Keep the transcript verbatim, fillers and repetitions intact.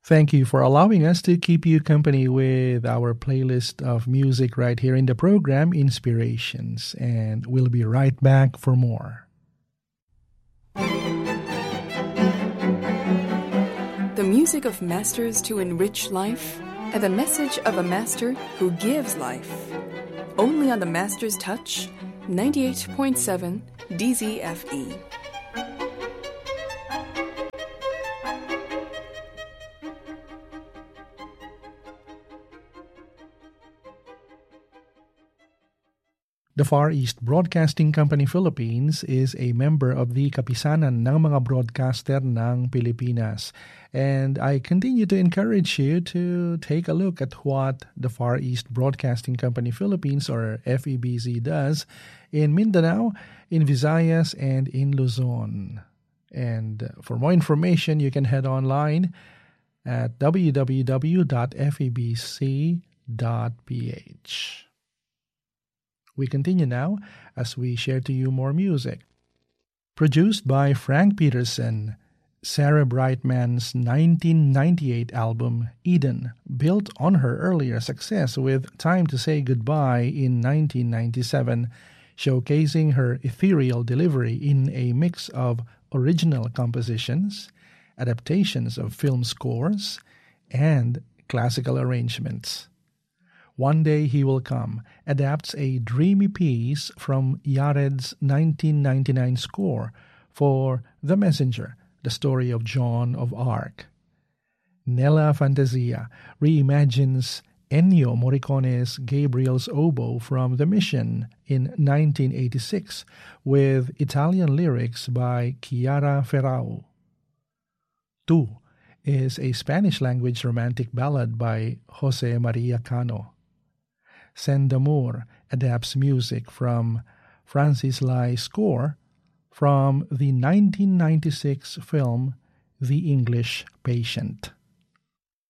Thank you for allowing us to keep you company with our playlist of music right here in the program, Inspirations. And we'll be right back for more. The music of masters to enrich life, and the message of a master who gives life. Only on the Master's Touch, ninety-eight point seven D Z F E. The Far East Broadcasting Company Philippines is a member of the Kapisanan ng mga broadcaster ng Pilipinas. And I continue to encourage you to take a look at what the Far East Broadcasting Company Philippines, or F E B Z, does in Mindanao, in Visayas, and in Luzon. And for more information, you can head online at w w w dot f e b c dot p h. We continue now as we share to you more music. Produced by Frank Peterson, Sarah Brightman's nineteen ninety-eight album, Eden, built on her earlier success with Time to Say Goodbye in nineteen ninety-seven, showcasing her ethereal delivery in a mix of original compositions, adaptations of film scores, and classical arrangements. One Day He Will Come adapts a dreamy piece from Yared's nineteen ninety-nine score for The Messenger, the story of Joan of Arc. Nella Fantasia reimagines Ennio Morricone's Gabriel's Oboe from The Mission in nineteen eighty-six with Italian lyrics by Chiara Ferrao. Tu is a Spanish-language romantic ballad by Jose Maria Cano. Sendamur adapts music from Francis Lai's score from the nineteen ninety-six film The English Patient.